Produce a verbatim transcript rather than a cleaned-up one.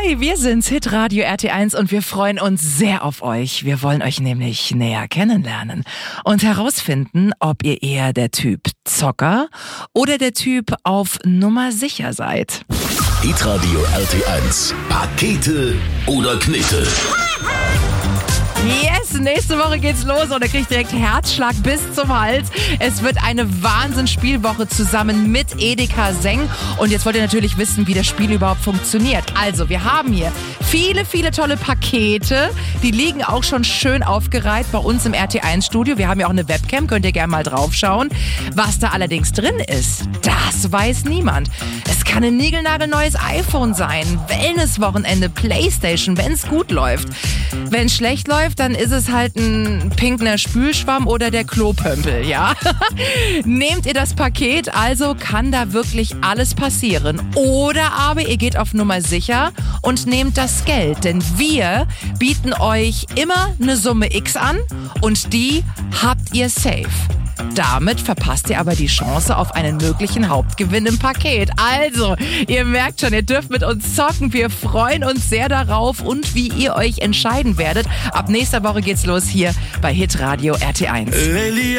Hi, wir sind's, Hitradio R T eins, und wir freuen uns sehr auf euch. Wir wollen euch nämlich näher kennenlernen und herausfinden, ob ihr eher der Typ Zocker oder der Typ auf Nummer sicher seid. Hitradio R T eins. Pakete oder Knete? Yes, nächste Woche geht's los und ihr kriegt direkt Herzschlag bis zum Hals. Es wird eine Wahnsinnsspielwoche zusammen mit Edeka Seng. Und jetzt wollt ihr natürlich wissen, wie das Spiel überhaupt funktioniert. Also, wir haben hier viele, viele tolle Pakete. Die liegen auch schon schön aufgereiht bei uns im R T eins Studio. Wir haben ja auch eine Webcam, könnt ihr gerne mal draufschauen. Was da allerdings drin ist, das weiß niemand. Es kann ein niegelnagelneues iPhone sein, Wellnesswochenende, Playstation, wenn es gut läuft. Wenn es schlecht läuft, dann ist es halt ein pinker Spülschwamm oder der Klopömpel, ja? Nehmt ihr das Paket, also kann da wirklich alles passieren. Oder aber ihr geht auf Nummer sicher und nehmt das Geld, denn wir bieten euch immer eine Summe X an und die habt ihr safe. Damit verpasst ihr aber die Chance auf einen möglichen Hauptgewinn im Paket. Also, ihr merkt schon, ihr dürft mit uns zocken. Wir freuen uns sehr darauf und wie ihr euch entscheiden werdet. Ab nächster Woche geht's los hier bei Hitradio R T eins.